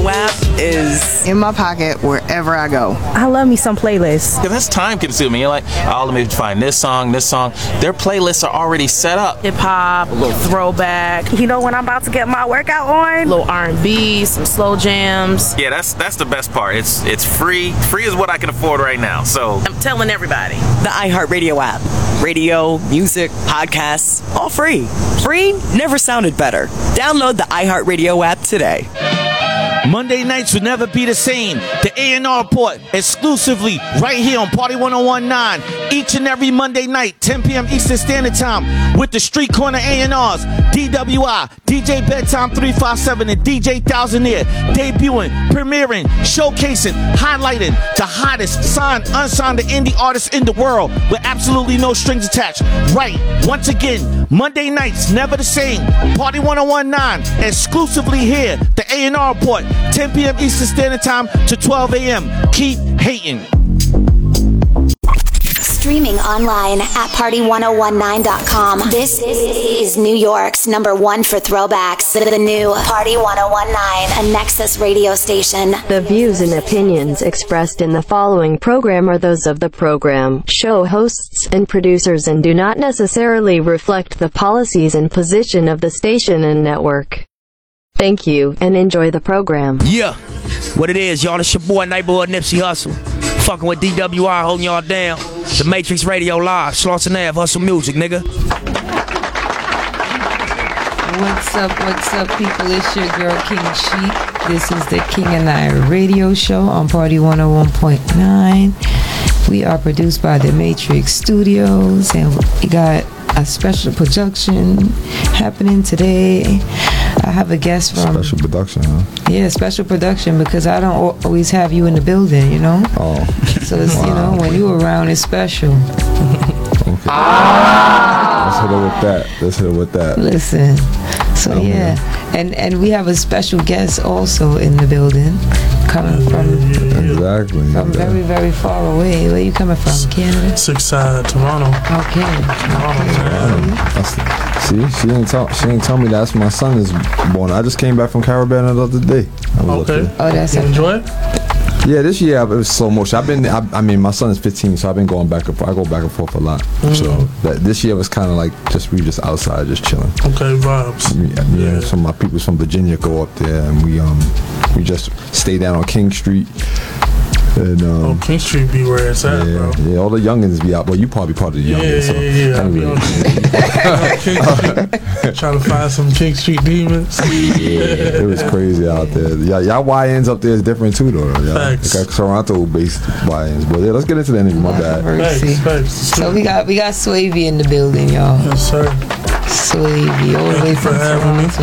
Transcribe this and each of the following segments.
Radio app is in my pocket wherever I go. I love me some playlists. Yeah, that's time consuming. You're like, oh, let me find this song. Their playlists are already set up. Hip hop, a little throwback. You know when I'm about to get my workout on? A little R&B, some slow jams. Yeah, that's the best part. It's free. Free is what I can afford right now. So I'm telling everybody. the iHeartRadio app. Radio, music, podcasts, all free. Free never sounded better. Download the iHeartRadio app today. Monday nights will never be the same. The A&R Report, exclusively right here on Party 101.9. Each and every Monday night, 10 p.m. Eastern Standard Time, with the Street Corner A&Rs, DWI, DJ Bedtime 357, and DJ Thousandaire, debuting, premiering, showcasing, highlighting the hottest signed, unsigned, and indie artists in the world with absolutely no strings attached. Right, once again, Monday nights, never the same. Party 101.9, exclusively here, the A&R Report, 10 p.m. Eastern Standard Time to 12 a.m. Keep hating. Streaming online at party1019.com. This is New York's #1 for throwbacks. The new Party 1019, a Nexus radio station. The views and opinions expressed in the following program are those of the program, show hosts, and producers and do not necessarily reflect the policies and position of the station and network. Thank you, and enjoy the program. Yeah, what it is, y'all. It's your boy, Neighborhood Nipsey Hussle. Fucking with DWI, holding y'all down. The Matrix Radio Live, Slauson Ave, Hustle Music, nigga. What's up, people? It's your girl, King Sheik. This is the King and I radio show on Party 101.9. We are produced by the Matrix Studios, and we got a special production happening today. I have a guest from... Special production, huh? Yeah, special production, because I don't always have you in the building, you know? Oh. So, it's, wow. You know, when you around, it's special. Okay. Let's hit it with that. Listen. So, yeah. And we have a special guest also in the building, coming from... Exactly. From very, very far away. Where you coming from? Canada? Toronto. Okay. See, she ain't tell me that's my son is born. I just came back from Caribbean the other day. Okay. Oh, that's you enjoy it? Yeah, this year it was slow motion. I mean, my son is 15, so I've been going back and forth. I go back and forth a lot. So this year was kind of like we just outside, just chilling. Okay, vibes. Yeah. Some of my people's from Virginia go up there, and we just stay down on King Street. And, King Street be where it's at, bro. Yeah, all the youngins be out. Well, you probably part of the youngins. Trying to find some King Street demons. Yeah, it was crazy out there. Y'all YNs up there is different too, though. Facts. Got Toronto-based YNs. But yeah, let's get into the interview. My bad. Facts. So we got Swavy in the building, y'all. Yes, sir. Swavy, all the way from Toronto.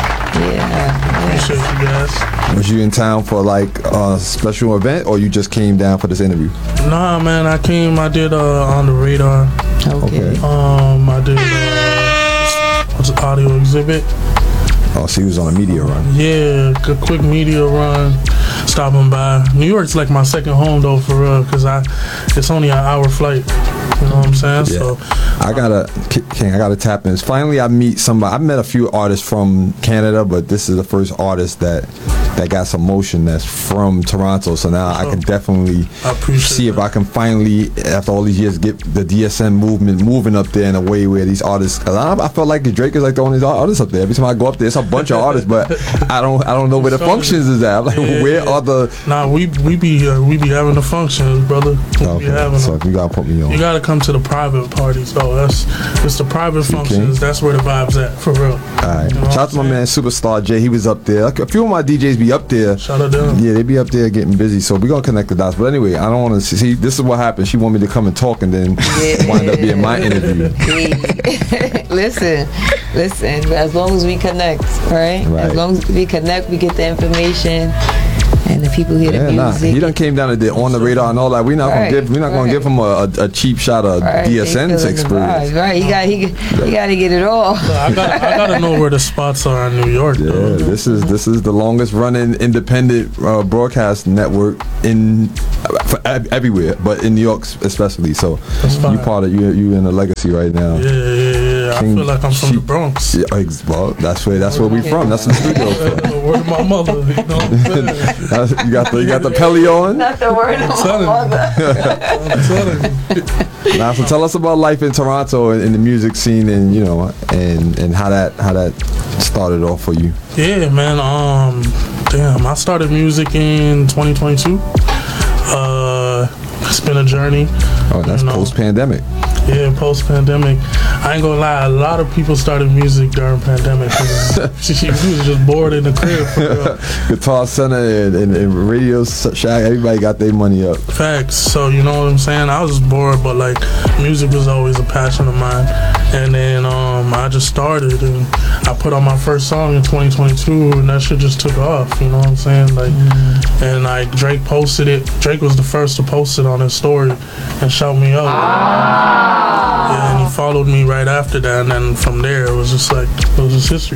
Yeah. Appreciate you guys. Was you in town for like a special event, or you just came down for this interview? Nah, man, I did On the Radar. Okay. I did what's an audio exhibit. Oh, so he was on a media run. Yeah, a quick media run. Stopping by. New York's like my second home though, for real, because it's only an hour flight. You know what I'm saying? Yeah. So I gotta tap in. Finally, I meet somebody. I've met a few artists from Canada, but this is the first artist that got some motion that's from Toronto. So now I can definitely see if I can finally, after all these years, get the DSM movement moving up there in a way where these artists. Cause I felt like Drake is like the only artist up there. Every time I go up there, it's a bunch of artists, but I don't know where the functions is at. I'm like, where are the? Nah, we be having the functions, brother. Okay. So if you gotta put me on, you gotta come to the private parties though. It's the private functions. That's where the vibes at, for real. Alright. Shout out to my man Superstar J. He was up there. A few of my DJs be up there. Shout out to them. Yeah, they be up there getting busy. So we gonna connect the dots. But anyway, I don't want to see. This is what happened. She want me to come and talk, and then wind up being my interview. Listen. As long as we connect, right? As long as we connect, we get the information. And the people hear the music. He done came down and did On the Radar and all that. We're not gonna give him a cheap shot of DSN's experience. Right, he got to get it all. I gotta know where the spots are in New York. Yeah, though. this is the longest running independent broadcast network for everywhere, but in New York especially. So you in a legacy right now. Yeah. I feel like I'm from the Bronx. Yeah, well, that's where we from. That's the studio from. Word of my mother, you know what I'm saying? you got the Pelly on. Not the word of my mother. I'm telling you. Now, so tell us about life in Toronto and in the music scene, and you know, and how that started off for you. Yeah, man. Damn, I started music in 2022. It's been a journey. Oh, that's post-pandemic. Yeah, post-pandemic. I ain't gonna lie, a lot of people started music during pandemic. She was just bored in the crib, for real. Guitar Center and Radio Shack, everybody got their money up. Facts. So, you know what I'm saying? I was just bored, but like, music was always a passion of mine. And then I just started, and I put out my first song in 2022, and that shit just took off, you know what I'm saying? Like, and like, Drake posted it. Drake was the first to post it on his story and shout me out. Yeah, and he followed me right after that, and then from there it was just history.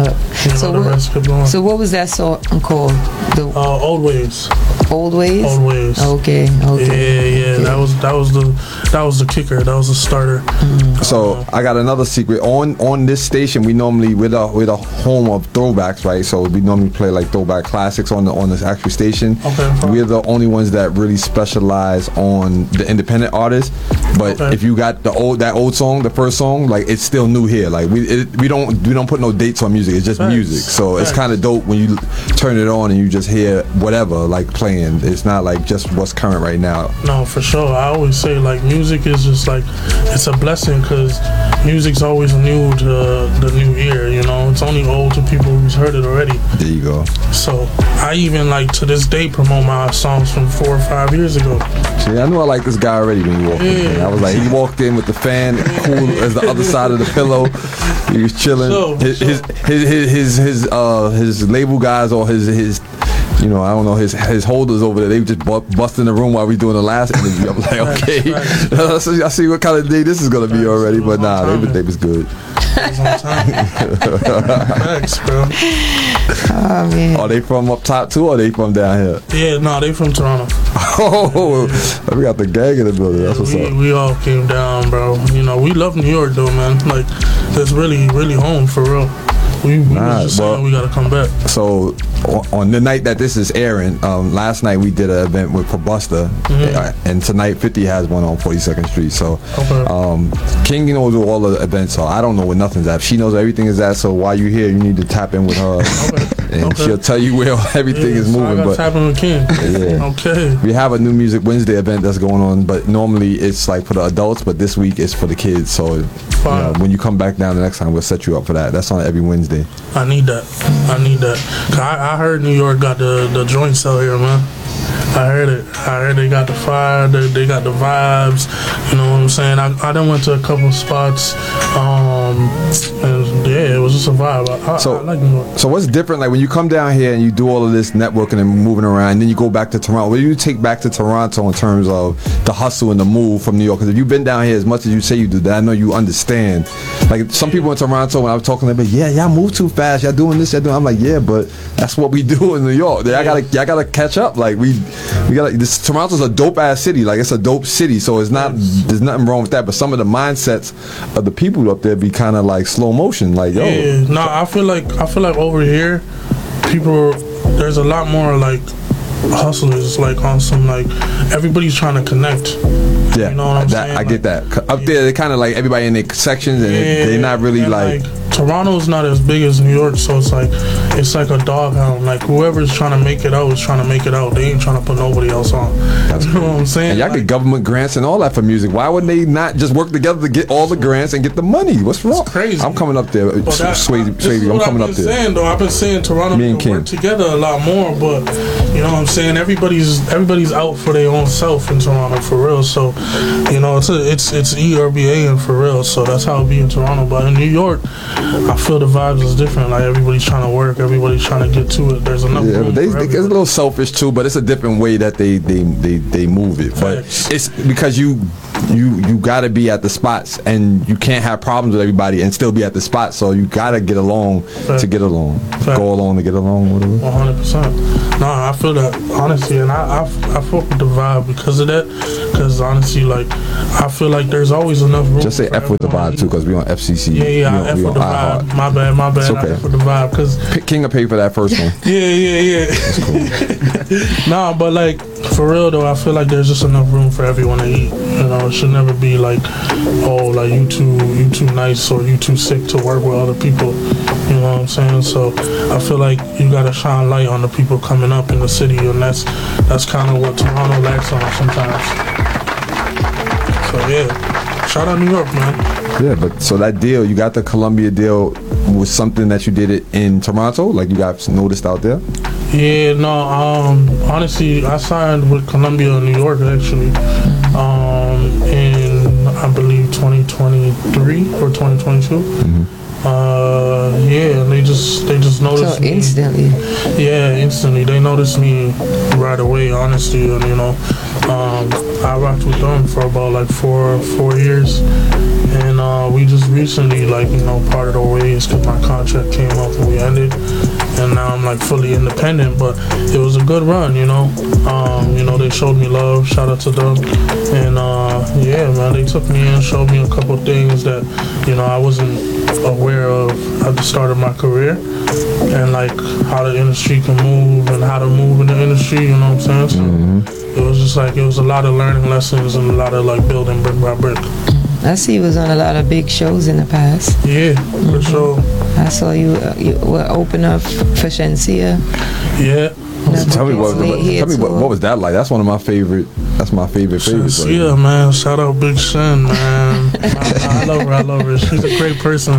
So what was that song called? Old Ways. Old Ways. Old Ways. Okay. Yeah. Okay. That was the kicker. That was the starter. So I got another secret. On this station, we're the home of throwbacks, right? So we normally play like throwback classics on this actual station. Okay. We're the only ones that really specialize on the independent artists. But if you got that old song, the first song, like it's still new here. Like we don't put no dates on music. It's just music. So it's kind of dope when you turn it on and you just hear whatever like playing. It's not like just what's current right now. No, for sure. I always say like music is just like it's a blessing because music's always new to the new ear. You know, it's only old to people who's heard it already. There you go. So I even like to this day promote my songs from 4 or 5 years ago. See, I knew I liked this guy already when he walked in. I was like, he walked in with the fan, cool as the other side of the pillow. He was chilling. His label guys or his you know, I don't know, his holders over there, they just bust in the room while we doing the last interview. I'm like, okay, I see what kind of day this is gonna be already, but nah, they was good. Thanks, bro. Oh man. Are they from up top too, or are they from down here? Yeah, no, they from Toronto. Oh, we got the gang in the building. That's what's up. We all came down, bro. You know, we love New York though, man. Like, it's really, really home for real. We was just saying we gotta come back. So on the night that this is airing, last night we did an event with Busta, and tonight 50 has one on 42nd Street. So King knows all the events, so I don't know where nothing's at. She knows everything is at. So while you're here, you need to tap in with her, and she'll tell you where everything is moving. So I got tap in with King. Yeah. Okay. We have a New Music Wednesday event that's going on, but normally it's like for the adults, but this week it's for the kids. So you know, when you come back down the next time, we'll set you up for that. That's on every Wednesday. I need that. Cause I heard New York got the joint cell here, man. I heard it. I heard they got the fire. They got the vibes. You know what I'm saying? I done went to a couple spots. And yeah, it was just a vibe. I like New York. So what's different? Like when you come down here and you do all of this networking and moving around, and then you go back to Toronto. What do you take back to Toronto in terms of the hustle and the move from New York? Because if you've been down here as much as you say you do, that I know you understand. Like some people in Toronto, when I was talking to them, y'all move too fast. Y'all doing this. Y'all doing. I'm like, yeah, but that's what we do in New York. Y'all gotta catch up. Like we gotta. Toronto's a dope ass city. Like it's a dope city. So it's not. There's nothing wrong with that. But some of the mindsets of the people up there be kind of like slow motion. Like yo. Yeah. No, I feel like over here, there's a lot more like hustlers, like on some like everybody's trying to connect. Yeah, you know what I'm saying? I get that. Up there, they kind of like everybody in their sections, and they're not really like Toronto's not as big as New York, so it's like a doghound. Like whoever's trying to make it out is trying to make it out. They ain't trying to put nobody else on. You know what I'm saying? And y'all get government grants and all that for music. Why wouldn't they not just work together to get all the grants and get the money? What's wrong? It's crazy. I'm coming up there, Swayze. I'm coming up there. Saying though, I've been saying Toronto can work together a lot more, but you know what I'm saying? Everybody's out for their own self in Toronto for real. So you know it's ERBA and for real. So that's how it be in Toronto. But in New York, I feel the vibes is different. Like everybody's trying to work, everybody's trying to get to it. There's enough room for everybody. It's a little selfish too, but it's a different way that they move it. But it's because you gotta be at the spots, and you can't have problems with everybody and still be at the spot. So you gotta get along to get along, go along to get along, whatever. 100%. No, I feel that honestly, and I fuck with the vibe because of that. Because honestly, like I feel like there's always enough room. Just say F with the vibe too, because we on FCC. Yeah, I F with the vibe. My bad. It's okay. I F with the vibe because King will pay for that first one. yeah. That's cool. Nah, but like for real though, I feel like there's just enough room for everyone to eat. You know, it should never be like, oh, like you too nice or you too sick to work with other people. You know what I'm saying? So I feel like you gotta shine light on the people coming up in the city, and that's kind of what Toronto lacks on sometimes. So yeah, shout out New York, man. Yeah, but so that deal, you got the Columbia deal, was something that you did it in Toronto, like you got noticed out there? Yeah, no, honestly, I signed with Columbia in New York actually, in I believe 2023 or 2022. Yeah, they just noticed me instantly. Yeah, instantly. They noticed me right away, honestly, and you know, I rocked with them for about like four years, and we just recently, like, you know, parted our ways because my contract came up and we ended, and now I'm like fully independent. But it was a good run, you know. You know, they showed me love. Shout out to them, and yeah, man, they took me in, showed me a couple things that, you know, I wasn't aware of at the start of my career, and like how the industry can move and how to move in the industry, you know what I'm saying? So it was just like, it was a lot of learning lessons and a lot of like building brick by brick. I see you was on a lot of big shows in the past. Yeah, for sure. I saw you were open up for Shenseea. Yeah. Tell me what was that like? That's one of my favorite. That's my favorite. Yeah, right, man. Shout out Big Shen, man. I love her. She's a great person.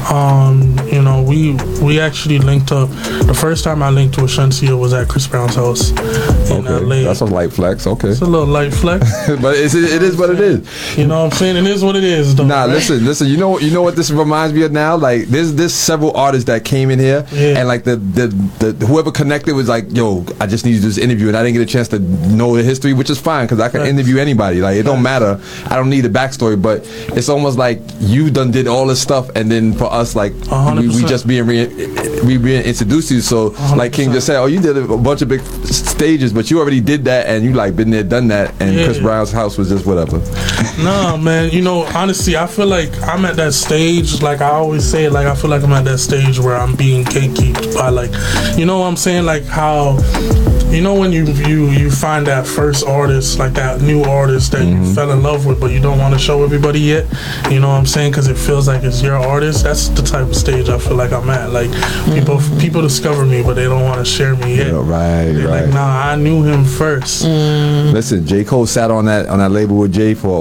You know, we actually linked up. The first time I linked with Shenseea was at Chris Brown's house in LA. That's a light flex. Okay. It's a little light flex. But it is what it is. You know what I'm saying? It is what it is, though. Nah, right? listen. You know what this reminds me of now? Like there's several artists that came in here, and like the whoever connected was like, yo, I just need to do this interview, and I didn't get a chance to know the history, which is fine because I can interview anybody. Like it don't matter. I don't need a backstory, but it's almost like you done did all this stuff, and then for us, like we just being introduced to you. So 100%. Like King just said, oh, you did a bunch of big stages, but you already did that, and you like been there, done that, and Chris Brown's house was just whatever. No, man. You know, honestly, I feel like I'm at that stage. Like I always say, like I feel like I'm at that stage where I'm being gatekeeped by, like, you know what I'm saying, like how. You know when you find that first artist, like that new artist that you fell in love with, but you don't want to show everybody yet. You know what I'm saying? Because it feels like it's your artist. That's the type of stage I feel like I'm at. Like people discover me, but they don't want to share me yet. Yeah, right. Like, nah, I knew him first. Listen, J. Cole sat on that label with Jay for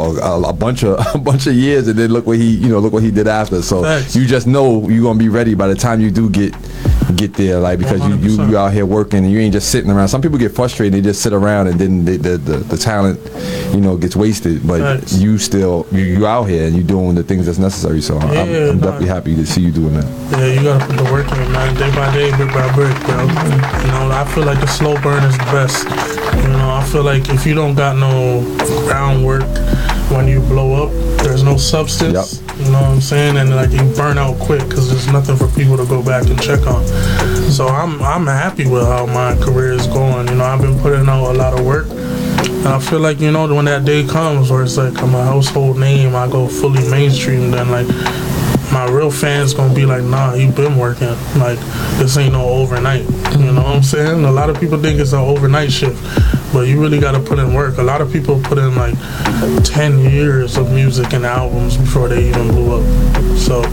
a bunch of years, and then look what he did after. So you just know you're gonna be ready by the time you do get there, like, because you out here working and you ain't just sitting around. Some people get frustrated, they just sit around, and then the talent, you know, gets wasted. But you out here and you doing the things that's necessary. So I'm definitely happy to see you doing that. Yeah, you gotta put the work in, man. Day by day, brick by brick, bro. You know, I feel like the slow burn is the best. You know, I feel like if you don't got no groundwork when you blow up, there's no substance. Yep. You know what I'm saying? And like you burn out quick because there's nothing for people to go back and check on. So I'm happy with how my career is going. You know, I've been putting out a lot of work, and I feel like, you know, when that day comes where it's like I'm a household name, I go fully mainstream, then like my real fans gonna be like, nah, you been working. Like this ain't no overnight. You know what I'm saying? A lot of people think it's an overnight shift, but you really got to put in work. A lot of people put in like 10 years of music and albums before they even blew up. So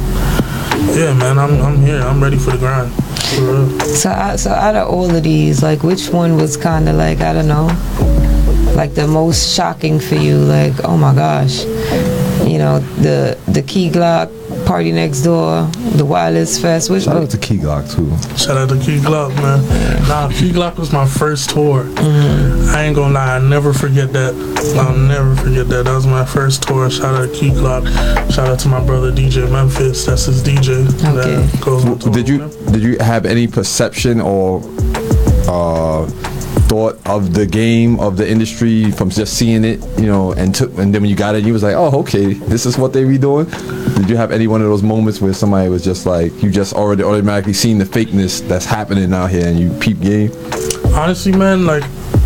yeah, man, I'm here. I'm ready for the grind. For real. So out of all of these, like, which one was kind of like, I don't know, like the most shocking for you? Like, oh my gosh, you know, the Key Glock, Party Next Door, the Wireless Fest. Shout out to Key Glock too. Shout out to Key Glock, man. Nah, Key Glock was my first tour. I ain't gonna lie, I'll never forget that. That was my first tour. Shout out to Key Glock. Shout out to my brother DJ Memphis. That's his DJ. Okay. That goes on tour. Did you have any perception or thought of the game, of the industry, from just seeing it, you know, and then when you got it, you was like, oh, okay, this is what they be doing? Did you have any one of those moments where somebody was just like, you just already automatically seen the fakeness that's happening out here and you peep game? Honestly, man, like,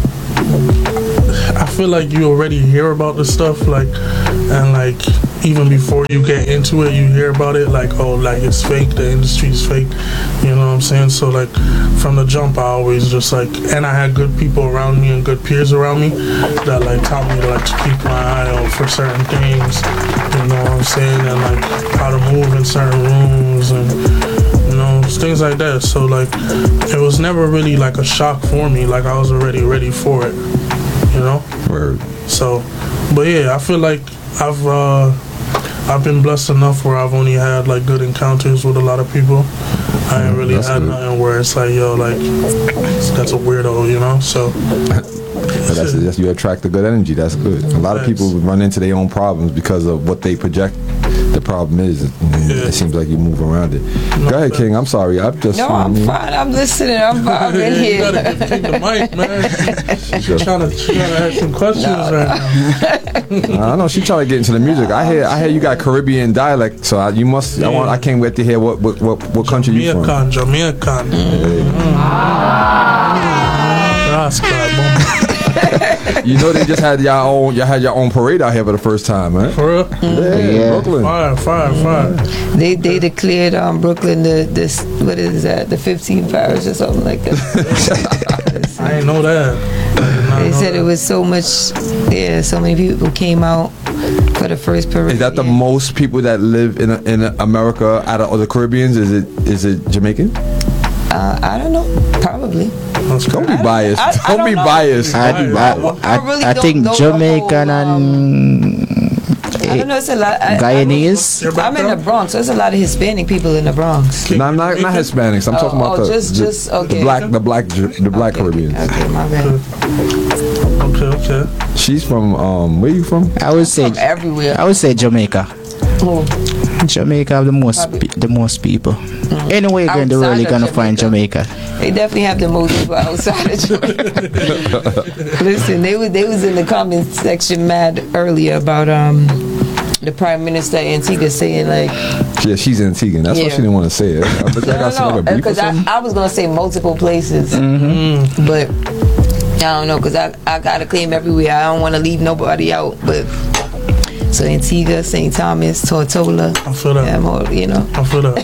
I feel like you already hear about this stuff, like, and like, even before you get into it, you hear about it, like, oh, like, it's fake, the industry's fake, you know what I'm saying? So, like, from the jump, I always just, like, and I had good people around me and good peers around me that, like, taught me, like, to keep my eye out for certain things, you know what I'm saying? And, like, how to move in certain rooms and, you know, things like that. So, like, it was never really, like, a shock for me. Like, I was already ready for it, you know? Word. So, but yeah, I feel like I've been blessed enough where I've only had like good encounters with a lot of people. I ain't really had nothing where it's like, yo, like, that's a weirdo, you know? So that's you attract the good energy. That's good. A lot of people run into their own problems because of what they project the problem is. It seems like you move around it. Go ahead, King. I'm sorry. I'm just. No, I'm fine. I'm listening. I'm in here. You gotta take the mic, man. She's trying to ask some questions right now. I know she's trying to get into the music. I hear you got Caribbean dialect, so you must. Yeah. I can't wait to hear what country you from. Jamaican. You know they just had y'all had your own parade out here for the first time, man. For real? Yeah. Brooklyn. Fire. They declared Brooklyn this what is that, the 15th parish or something like that. I didn't know that. They said it was so much, so many people came out for the first parade. Is that the most people that live in America out of the Caribbeans? Is it Jamaican? I don't know. Probably. Don't be biased. Don't be biased. I think Jamaican and I don't know. It's a lot. Guyanese. I'm in the Bronx. So there's a lot of Hispanic people in the Bronx. No, not Hispanics. I'm talking about the black Caribbeans. Okay, my bad. Okay. She's from where you from? I would say from everywhere. I would say Jamaica. Jamaica have the most people. Anyway, you're in the world, you're gonna find Jamaica. They definitely have the most people outside of Jamaica. Listen, they was in the comment section mad earlier about the Prime Minister of Antigua saying like, yeah, she's Antiguan. That's why she didn't want to say it. No, because I was gonna say multiple places, but I don't know, because I gotta claim everywhere. I don't want to leave nobody out, but. So Antigua, St. Thomas, Tortola. I feel that. You know. I feel that.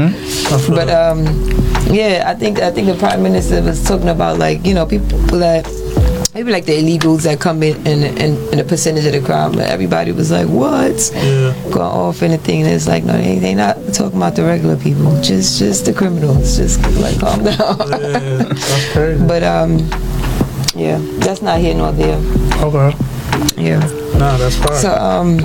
But I think the Prime Minister was talking about, like, you know, people that maybe like the illegals that come in and the percentage of the crime. Everybody was like, what? Yeah. Going off anything. It's like, no, they not talking about the regular people. Just the criminals. Just like calm down. Yeah, that's crazy. But yeah, that's not here nor there. Okay. Yeah. Nah, that's fine. So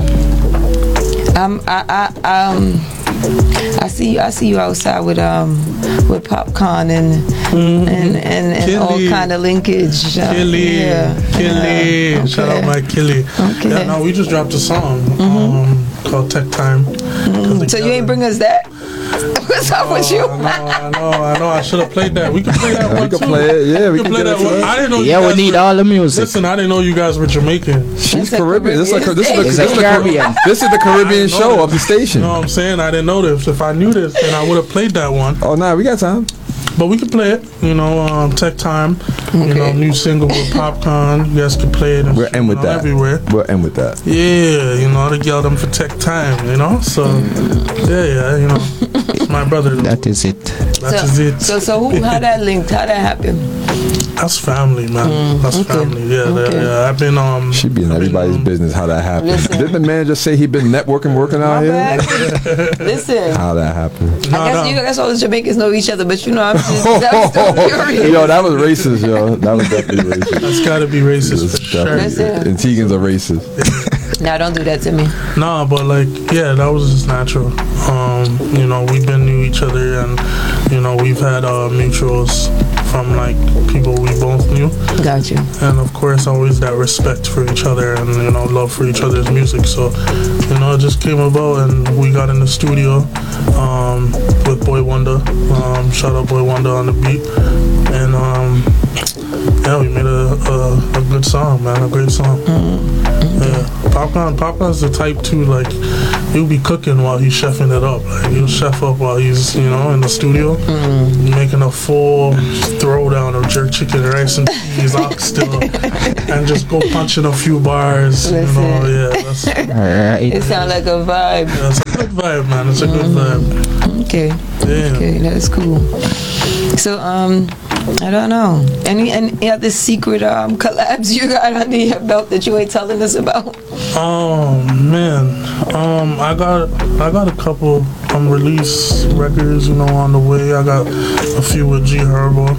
I see you outside with popcorn and all kind of linkage. Killy. Okay. Shout out my Killy. Okay. Yeah, no, we just dropped a song called Tech Time. So you ain't bring us that? What's up with you? I know. I should have played that. We can play that one. We can play it. Yeah, we can play that one. I didn't know. Yeah, we need all the music. Listen, I didn't know you guys were Jamaican. She's Caribbean. This is the Caribbean show of the station. You know what I'm saying? I didn't know this. If I knew this, then I would have played that one. Oh, nah, we got time. But we can play it, you know, Tech Time, you know, new single with Popcorn. You guys can play it We'll end with that. Everywhere. We'll end with that. Yeah, you know, they yell them for Tech Time, you know? So, yeah, you know, it's my brother. That is it. That is it. So how that linked? How that happened? That's family, man. That's family. Yeah. I've been She be in everybody's business how that happened. Listen. Didn't the man just say he been networking, working out here? Listen. How that happened? I guess all the Jamaicans know each other, but you know, I'm still curious. Yo, that was racist, yo. That was definitely racist. That's gotta be racist for sure. Antigans are racist. Nah, don't do that to me. Nah, but like, yeah, that was just natural. You know, we've been knew each other, and you know, we've had mutuals from like people we both knew. Got you. And of course, always that respect for each other and, you know, love for each other's music. So, you know, it just came about, and we got in the studio with Boy Wonder. Shout out Boy Wonder on the beat, and yeah, we made a good song, man, a great song. Yeah, Popcorn's the type too, like, he'll be cooking while he's chefing it up. Like, he'll chef up while he's, you know, in the studio, making a full throwdown of jerk chicken, rice and peas, oxtail, and just go punching a few bars. You know, yeah, that's. Alright. It sounds like a vibe. Yeah, it's a good vibe, man. It's a good vibe. Okay. Yeah. Okay, that's cool. So, I don't know. Any other secret collabs you got under your belt that you ain't telling us about? Oh man, I got a couple release records, you know, on the way. I got a few with G Herbo.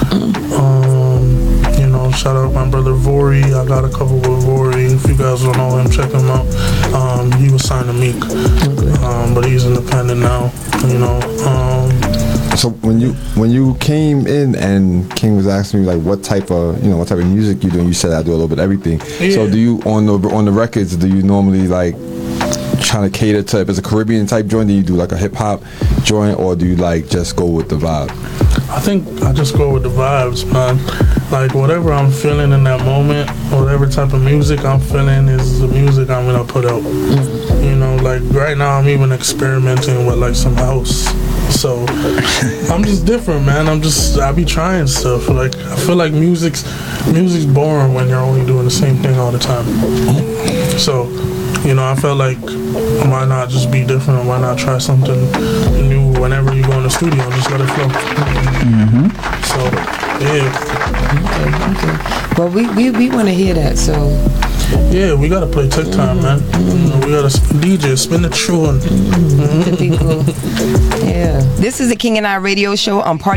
You know, shout out my brother Vori. I got a couple with Vori. If you guys don't know him, check him out. He was signed to Meek, but he's independent now. You know. So when you came in and King was asking me like what type of music you do, and you said I do a little bit of everything. Yeah. So do you on the records, do you normally like trying to cater to, if it's a Caribbean type joint, do you do like a hip hop joint, or do you like just go with the vibe? I think I just go with the vibes, man. Like whatever I'm feeling in that moment, whatever type of music I'm feeling is the music I'm gonna put out. You know, like right now I'm even experimenting with like some house. So I'm just different, man. I be trying stuff. Like I feel like music's boring when you're only doing the same thing all the time. So, you know, I felt like why not just be different? Why not try something new whenever you go in the studio? Just let it flow. So yeah. Okay. Well, we want to hear that. So. Yeah, we gotta play Tech Time, man. We gotta DJ, spin the tune. The people. Yeah. This is the King and I radio show on Party